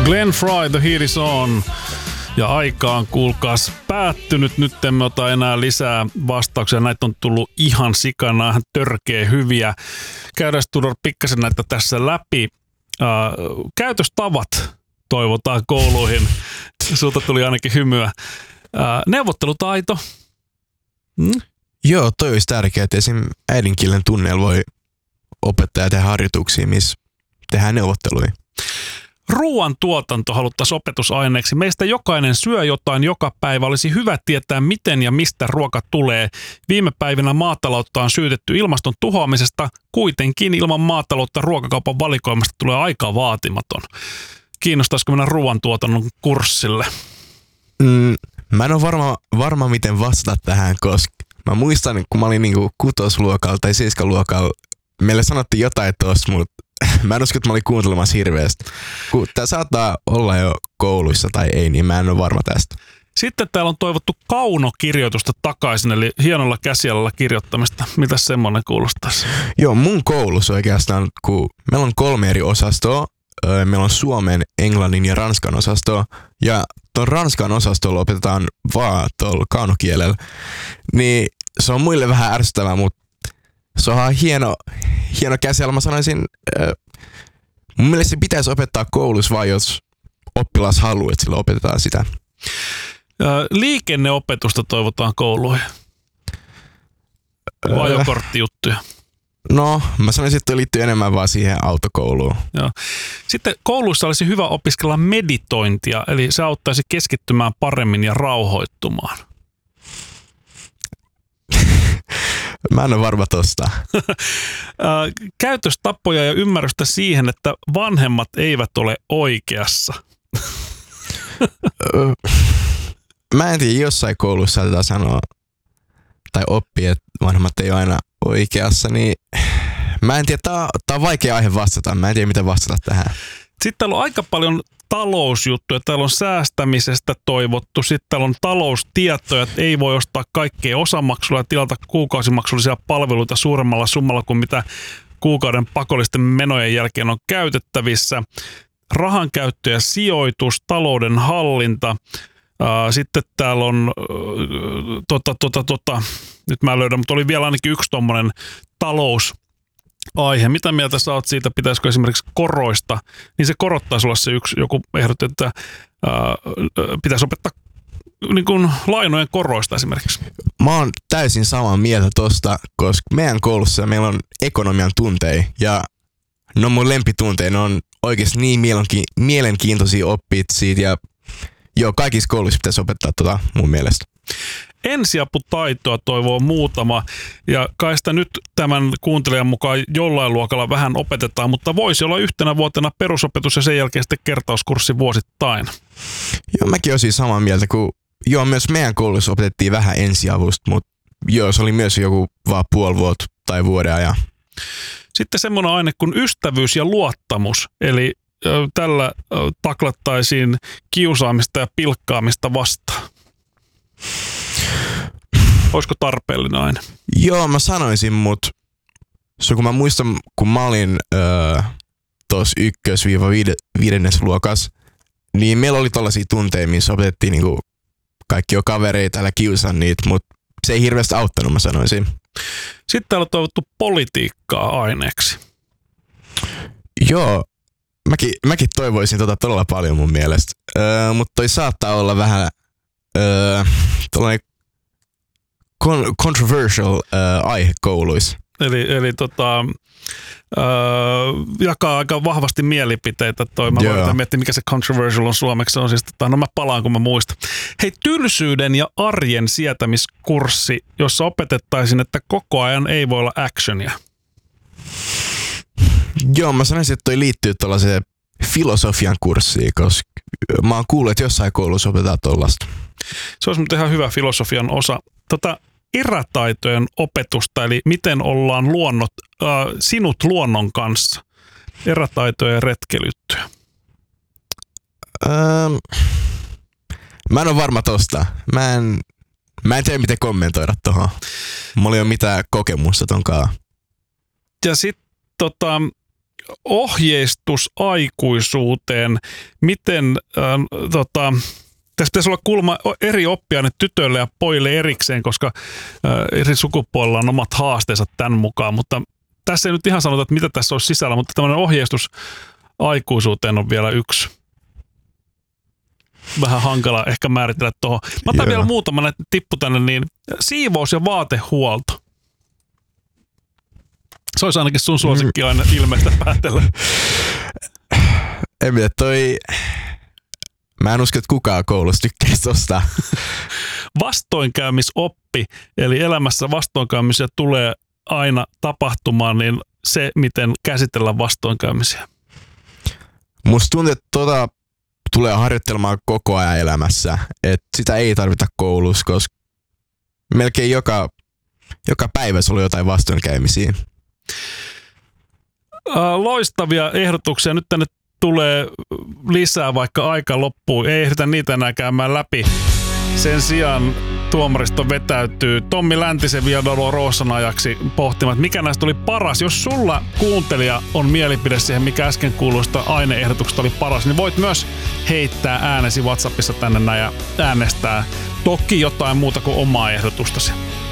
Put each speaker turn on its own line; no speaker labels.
Glenn Frey, The Heat Is On. Ja aika on, kuulkaas, päättynyt. Nyt emme ota enää lisää vastauksia. Näitä on tullut ihan sikana, ihan törkeä hyviä. Käydään Tudor pikkasen näitä tässä läpi. Käytöstavat toivotaan kouluihin. Sulta tuli ainakin hymyä. Neuvottelutaito.
Joo, toi olisi tärkeää, että esim. Äidinkielen tunneilla voi opettaja tehdä harjoituksia, missä tehdään neuvotteluja.
Ruoan tuotanto haluttaisiin opetusaineeksi. Meistä jokainen syö jotain joka päivä. Olisi hyvä tietää, miten ja mistä ruoka tulee. Viime päivinä maataloutta on syytetty ilmaston tuhoamisesta. Kuitenkin ilman maataloutta ruokakaupan valikoimasta tulee aika vaatimaton. Kiinnostaisiko mennä ruoantuotannon kurssille?
Mä en ole varma miten vastata tähän, koska mä muistan, kun mä olin niinku 6-luokalla tai 7-luokalla, meille sanottiin jotain tosta, mutta mä en usko, että mä olin kuuntelemassa hirveästi. Kun tää saattaa olla jo kouluissa tai ei, niin mä en ole varma tästä.
Sitten täällä on toivottu kaunokirjoitusta takaisin, eli hienolla käsialalla kirjoittamista. Mitäs semmoinen kuulostaisi?
Joo, mun koulussa oikeastaan, kun meillä on 3 eri osastoa. Meillä on suomen, englannin ja ranskan osastoa. Ja tuon ranskan osastolla opetetaan vaan tuolla kaunokielellä. Niin se on muille vähän ärsyttävää, mutta se on hieno käsiala. Mä sanoisin, mun mielestä se pitäisi opettaa koulussa vaan, jos oppilas haluaa, että sillä opetetaan sitä.
Liikenneopetusta toivotaan kouluihin. Ajokorttijuttuja.
No, mä sanoisin, että liittyy enemmän vaan siihen autokouluun.
Joo. Sitten kouluissa olisi hyvä opiskella meditointia, eli se auttaisi keskittymään paremmin ja rauhoittumaan.
Mä en ole varma tosta.
Käytöstapoja ja ymmärrystä siihen, että vanhemmat eivät ole oikeassa.
Mä en tiedä, jossain koulussa saatetaan sanoa tai oppia, että vanhemmat ei ole aina oikeassa, niin mä en tiedä, tää on vaikea aihe vastata. Mä en tiedä, miten vastata tähän.
Sitten täällä on aika paljon talousjuttuja. Täällä on säästämisestä toivottu. Sitten täällä on taloustietoja, että ei voi ostaa kaikkea osamaksulla ja tilata kuukausimaksullisia palveluita suuremmalla summalla kuin mitä kuukauden pakollisten menojen jälkeen on käytettävissä. Rahankäyttö ja sijoitus, talouden hallinta. Sitten täällä on, nyt mä löydän, mutta oli vielä ainakin yksi tommonen talousaihe. Mitä mieltä sä oot siitä, pitäisikö esimerkiksi koroista, niin se korottaisi olla se yksi, joku ehdotti, että pitäisi opettaa niin kuin lainojen koroista esimerkiksi. Mä
oon täysin samaa mieltä tosta, koska meidän koulussa meillä on ekonomian tunteja ja no mun lempitunteja, ne on oikeasti niin mielenkiintoisia oppia siitä ja joo, kaikissa kouluissa pitäisi opettaa mun mielestä.
Ensiaputaitoa toivoo muutama, ja kai sitä nyt tämän kuuntelijan mukaan jollain luokalla vähän opetetaan, mutta voisi olla yhtenä vuotena perusopetus ja sen jälkeen sitten kertauskurssi vuosittain.
Joo, mäkin olen siis samaa mieltä, kun joo, myös meidän koulussa opetettiin vähän ensiavusta, mutta joo, se oli myös joku vaan puoli vuotta tai vuoden ajan.
Sitten semmoinen aine kuin ystävyys ja luottamus, eli tällä taklattaisiin kiusaamista ja pilkkaamista vastaan. Olisiko tarpeellinen aine?
Joo, mä sanoisin, mutta kun mä muistan, kun mä olin tuossa 1-5. luokas, niin meillä oli tollaisia tunteja, missä opetettiin niinku kaikki jo kavereita, älä kiusaa niitä, mutta se ei hirveästi auttanut, mä sanoisin.
Sitten täällä on toivottu politiikkaa aineeksi.
Joo, mäkin toivoisin todella paljon mun mielestä, mutta toi saattaa olla vähän tällainen controversial aihe kouluissa.
Eli jakaa aika vahvasti mielipiteitä toi. Mä voin miettiä, mikä se controversial on suomeksi. Se on siis, no mä palaan, kun mä muistan. Hei, tylsyyden ja arjen sietämiskurssi, jossa opetettaisiin, että koko ajan ei voi olla actionia.
Joo, mä sanoisin, että toi liittyy tuollaiseen filosofian kurssiin, koska mä oon kuullut, että jossain koulussa opetetaan tuollaista.
Se olisi ihan hyvä filosofian osa. Erätaitojen opetusta, eli miten ollaan sinut luonnon kanssa. Erätaitoja ja retkelyttyä.
Mä en ole varma tosta. Mä en tiedä, miten kommentoida tohon. Mulla ei ole mitään kokemusta tonkaan.
Ja sitten ohjeistus aikuisuuteen. Miten, tässä pitäisi olla kulma eri oppiaine tytöille ja pojille erikseen, koska eri sukupuolilla on omat haasteensa tämän mukaan, mutta tässä ei nyt ihan sanota, että mitä tässä olisi sisällä, mutta tämmöinen ohjeistus aikuisuuteen on vielä yksi. Vähän hankala ehkä määritellä tuohon. Mä otan vielä muutama näitä tippu tänne, niin siivous ja vaatehuolto. Se olisi ainakin sun suosikki aina ilmeistä päätellä.
En tiedä, mä en usko, että kukaan koulussa tykkäisi tosta.
Vastoinkäymisoppi, eli elämässä vastoinkäymisiä tulee aina tapahtumaan, niin se, miten käsitellään vastoinkäymisiä.
Musta tuntuu, että tulee harjoittelemaan koko ajan elämässä. Et sitä ei tarvita koulussa, koska melkein joka päivä sulla on jotain vastoinkäymisiä.
Loistavia ehdotuksia. Nyt tänne tulee lisää, vaikka aika loppuu. Ei ehditä niitä enää käymään läpi. Sen sijaan tuomaristo vetäytyy Tommi Läntisen Via Dolorosan ajaksi pohtimaan, että mikä näistä oli paras. Jos sulla kuuntelija on mielipide siihen, mikä äsken kuuluista aineehdotuksesta oli paras, niin voit myös heittää äänesi WhatsAppissa tänne näin ja äänestää toki jotain muuta kuin omaa ehdotustasi.